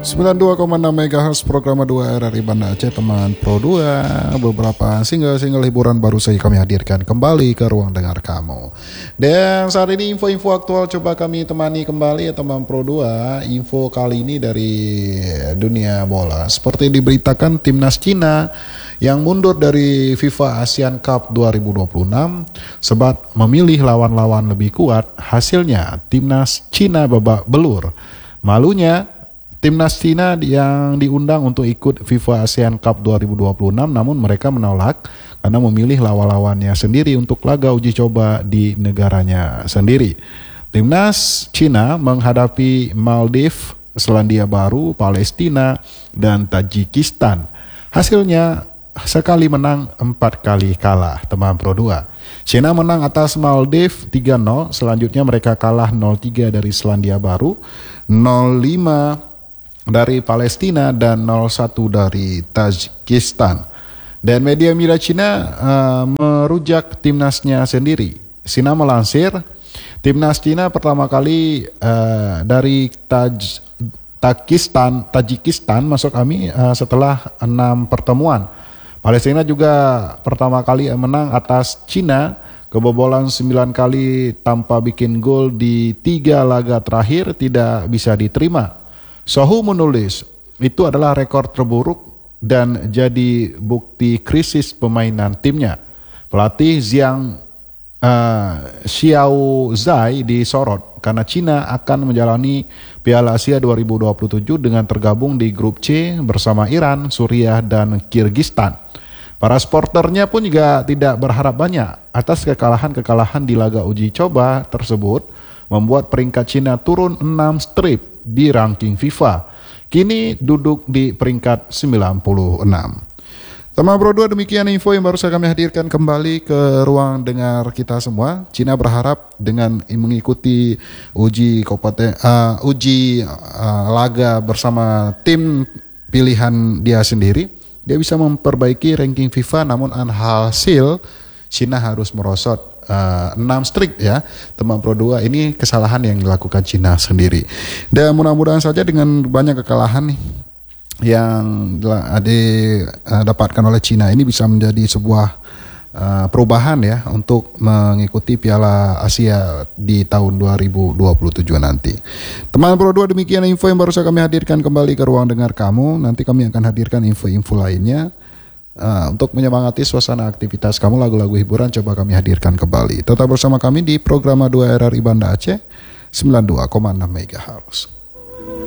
92,6 MHz program 2 RRI Banda Aceh, teman Pro 2. Beberapa single hiburan baru saja kami hadirkan kembali ke ruang dengar kamu. Dan saat ini info-info aktual coba kami temani kembali ya teman Pro 2. Info kali ini dari dunia bola. Seperti diberitakan timnas Cina yang mundur dari FIFA Asian Cup 2026 sebab memilih lawan-lawan lebih kuat. Hasilnya timnas Cina babak belur. Malunya timnas Cina yang diundang untuk ikut FIFA ASEAN Cup 2026 namun mereka menolak karena memilih lawan-lawannya sendiri untuk laga uji coba di negaranya sendiri. Timnas Cina menghadapi Maldives, Selandia Baru, Palestina, dan Tajikistan. Hasilnya sekali menang, 4 kali kalah, teman Pro 2. Cina menang atas Maldives 3-0, selanjutnya mereka kalah 0-3 dari Selandia Baru, 0-5 dari Palestina dan 0-1 dari Tajikistan. Dan media mira Cina merujak timnasnya sendiri. Cina melansir, timnas Cina pertama kali dari Tajikistan masuk kami setelah 6 pertemuan. Palestina juga pertama kali menang atas Cina, kebobolan 9 kali tanpa bikin gol di 3 laga terakhir tidak bisa diterima. Sohu menulis, itu adalah rekor terburuk dan jadi bukti krisis permainan timnya. Pelatih Zhang Xiaozai disorot karena Cina akan menjalani Piala Asia 2027 dengan tergabung di grup C bersama Iran, Suriah, dan Kirgistan. Para sporternya pun juga tidak berharap banyak atas kekalahan-kekalahan di laga uji coba tersebut membuat peringkat Cina turun 6 strip di ranking FIFA. Kini duduk di peringkat 96. Teman Pro 2, demikian info yang baru saya kami hadirkan kembali ke ruang dengar kita semua. Cina berharap dengan mengikuti uji laga bersama tim pilihan dia sendiri, dia bisa memperbaiki ranking FIFA, namun hasil Cina harus merosot 6 strik ya teman Pro 2. Ini kesalahan yang dilakukan Cina sendiri. Dan mudah-mudahan saja dengan banyak kekalahan nih yang didapatkan oleh Cina ini bisa menjadi sebuah perubahan ya untuk mengikuti Piala Asia di tahun 2027 nanti. Teman Pro 2, demikian info yang baru saja kami hadirkan kembali ke ruang dengar kamu. Nanti kami akan hadirkan info-info lainnya. Untuk menyemangati suasana aktivitas kamu, lagu-lagu hiburan coba kami hadirkan kembali. Tetap bersama kami di program 2 RRI Banda Aceh 92,6 MHz.